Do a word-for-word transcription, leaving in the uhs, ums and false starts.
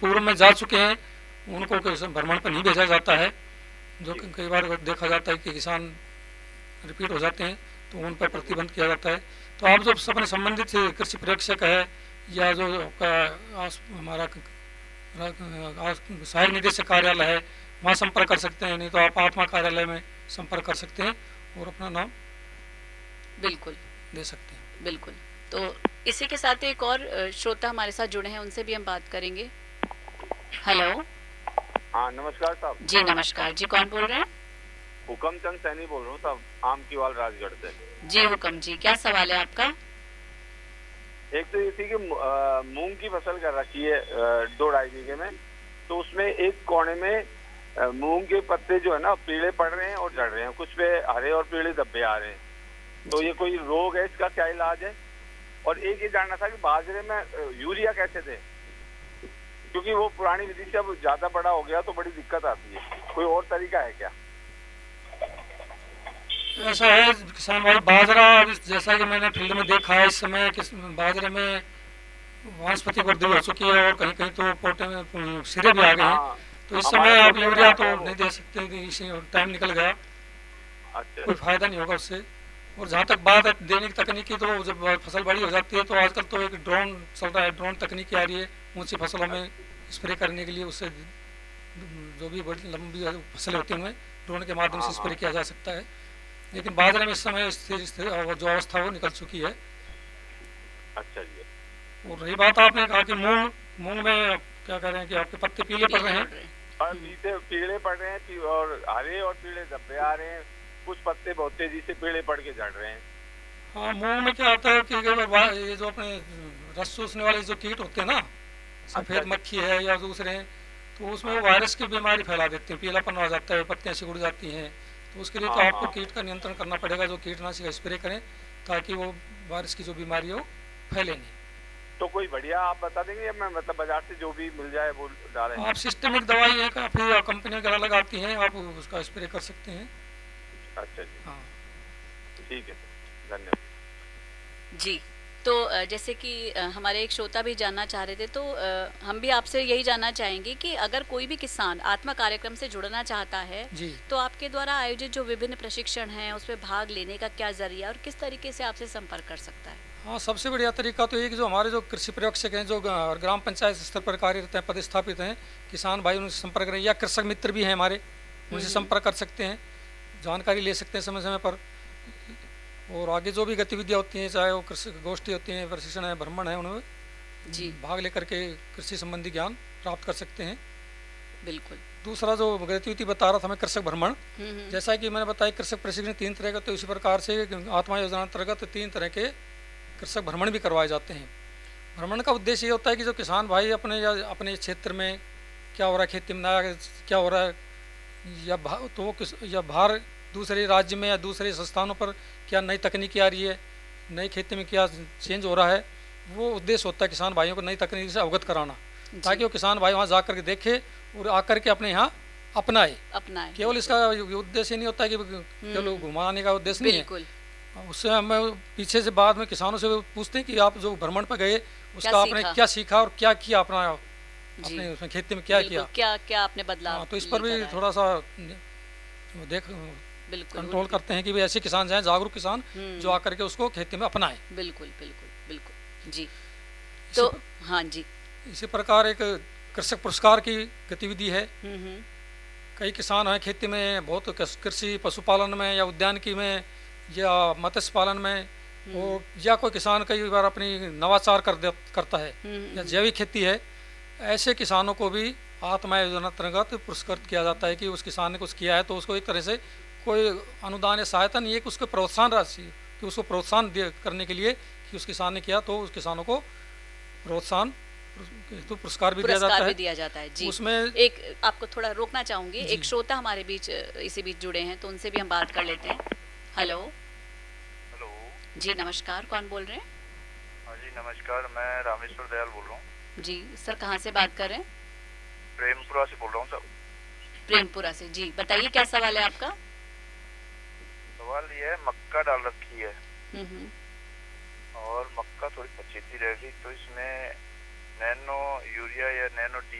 पूर्व में जा चुके हैं उनको भ्रमण पर नहीं भेजा जाता है, जो कई बार देखा जाता है कि किसान रिपीट हो जाते हैं तो उन पर प्रतिबंध किया जाता है। तो आप जो अपने संबंधित कृषि प्रेक्षक है या जो आपका हमारा सहायक निदेशक कार्यालय है वहाँ संपर्क कर सकते हैं, नहीं तो आप आत्मा कार्यालय में संपर्क कर सकते हैं और अपना नाम बिल्कुल दे सकते हैं। बिल्कुल। तो इसी के साथ एक और श्रोता हमारे साथ जुड़े हैं, उनसे भी हम बात करेंगे। हेलो। हाँ नमस्कार साहब। जी नमस्कार जी, कौन बोल रहे हैं? हुकम चंद सैनी बोल रहा हूँ साहब, आम की वाल राजगढ़ से। जी हुकम जी, क्या सवाल है आपका? एक तो ये थी कि मूंग की फसल कर रखी है दो ढाई बीघे में, तो उसमें एक कोने में मूंग के पत्ते जो है ना पीले पड़ रहे हैं और झड़ रहे हैं, कुछ पे हरे और पीले धब्बे आ रहे हैं, तो ये कोई रोग है, इसका क्या इलाज है? और एक ये जानना था कि बाजरे में यूरिया कैसे दें, क्योंकि वो पुरानी विधि से अब ज्यादा बड़ा हो गया तो बड़ी दिक्कत आती है, कोई और तरीका है क्या? ऐसा है किसान भाई, बाजरा जैसा कि मैंने फील्ड में देखा है इस समय बाजरे में वनस्पति वृद्धि हो चुकी है और कहीं कहीं तो पोटे में सिरे भी आ गए हैं, तो इस समय आप यूरिया तो नहीं दे सकते, इसी टाइम निकल गया। अच्छा। कोई फायदा नहीं होगा उससे। और जहाँ तक बात है दैनिक तकनीकी, तो जब फसल बड़ी हो जाती है तो आजकल तो एक ड्रोन चल रहा है, ड्रोन तकनीकी आ रही है ऊंची फसलों में स्प्रे करने के लिए, उससे जो भी बड़ी लंबी फसलें होती हैं उनमें ड्रोन के माध्यम से स्प्रे किया जा सकता है। लेकिन बाजरे में इस समय जो अवस्था वो निकल चुकी है। अच्छा जी। और रही बात आपने कहा कि मूंग मूंग में क्या कह रहे हैं कि आपके पत्ते पीले पड़ रहे हैं, पीले पीले पड़ रहे हैं और हरे और पीले धब्बे आ रहे हैं, कुछ पत्ते बहुत तेजी से पीले पड़ के झड़ रहे हैं। हाँ, मूंग में क्या होता है कि ये जो अपने रस चूसने वाले जो कीट होते हैं ना, सफेद मक्खी है या दूसरे हैं, तो उसमें वो वायरस की बीमारी फैला देते हैं, पीलापन आ जाता है, पत्तियां सिकुड़ जाती हैं, तो उसके लिए तो आपको कीट का नियंत्रण करना पड़ेगा, जो कीटनाशक स्प्रे करें ताकि वो वायरस की जो बीमारी हो फैले नहीं। तो कोई बढ़िया आप बता देंगे या मैं मतलब बाजार से जो भी मिल जाए वो डालें? आप सिस्टेमिक दवाई है काफी कंपनी वगैरह लगाती हैं, आप उसका स्प्रे कर सकते हैं। अच्छा जी। हाँ ठीक है, धन्यवाद जी। तो जैसे कि हमारे एक श्रोता भी जानना चाह रहे थे, तो हम भी आपसे यही जानना चाहेंगे कि अगर कोई भी किसान आत्मा कार्यक्रम से जुड़ना चाहता है तो आपके द्वारा आयोजित जो विभिन्न प्रशिक्षण हैं उसमें भाग लेने का क्या जरिया और किस तरीके से आपसे संपर्क कर सकता है? हाँ, सबसे बढ़िया तरीका तो ये कि जो हमारे जो कृषि प्रशिक्षक हैं जो ग्राम पंचायत स्तर पर कार्यरत हैं, पदस्थापित हैं, किसान भाई उनसे संपर्क करें, या कृषक मित्र भी हैं हमारे, उनसे संपर्क कर सकते हैं, जानकारी ले सकते हैं समय समय पर। और आगे जो भी गतिविधियाँ होती हैं, चाहे वो कृषि गोष्ठी होती हैं, प्रशिक्षण है, भ्रमण है, उनमें जी भाग लेकर के कृषि संबंधी ज्ञान प्राप्त कर सकते हैं। बिल्कुल। दूसरा जो गतिविधि बता रहा था मैं, कृषक भ्रमण, जैसा कि मैंने बताया कृषक प्रशिक्षण तीन तरह का, तो इसी प्रकार से आत्मा योजना अंतर्गत तीन तरह के कृषक भ्रमण भी करवाए जाते हैं। भ्रमण का उद्देश्य ये होता है कि जो किसान भाई अपने या अपने क्षेत्र में क्या हो रहा है, खेती में नया क्या हो रहा है, या तो वो किस या बाहर दूसरे राज्य में या दूसरे स्थानों पर क्या नई तकनीकी आ रही है, नई खेती में क्या चेंज हो रहा है, वो उद्देश्य होता है किसान भाइयों को नई तकनीक से अवगत कराना, ताकि वो किसान भाई वहाँ जा कर के देखे और आकर के अपने यहाँ अपनाए अपनाए केवल इसका उद्देश्य नहीं होता कि केवल घुमाने का उद्देश्य नहीं है। उससे हमें पीछे से बाद में किसानों से पूछते हैं कि आप जो भ्रमण पर गए उसका आपने क्या सीखा और क्या किया, अपना अपने उसमें खेती में क्या किया, क्या क्या आपने बदलाव। तो इस पर भी थोड़ा सा देख कंट्रोल करते हैं कि ऐसे किसान जाएं, जागरूक किसान जो आकर के उसको खेती में अपनाएं। बिल्कुल बिल्कुल बिल्कुल जी। तो हाँ जी, इसी प्रकार एक कृषक पुरस्कार की गतिविधि है। कई किसान हैं खेती में बहुत, कृषि पशुपालन में या उद्यानिकी में या मत्स्य पालन में, और या कोई किसान कई बार अपनी नवाचार कर दे करता है या जैविक खेती है, ऐसे किसानों को भी आत्मा योजना अंतर्गत पुरस्कृत किया जाता है कि उस किसान ने कुछ किया है तो उसको एक तरह से कोई अनुदान या सहायता नहीं है कि उसको प्रोत्साहन राशि, कि उसको प्रोत्साहन कर के लिए कि उस किसान ने किया तो उस किसानों को प्रोत्साहन तो पुरस्कार भी दिया जाता है, दिया जाता है जी। उसमें एक आपको थोड़ा रोकना चाहूंगी, एक श्रोता हमारे बीच इसी बीच जुड़े हैं तो उनसे भी हम बात कर लेते हैं। हेलो। हेलो जी नमस्कार, कौन बोल रहे हैं? हाँ जी नमस्कार, मैं रामेश्वर दयाल बोल रहा हूँ। जी सर, कहाँ से बात कर रहे हैं? प्रेमपुरा से बोल रहा हूँ सर। प्रेमपुरा से, जी बताइए क्या सवाल है आपका? सवाल ये है, मक्का डाल रखी है और मक्का थोड़ी पचीती रहेगी, तो इसमें नैनो यूरिया या नैनो डी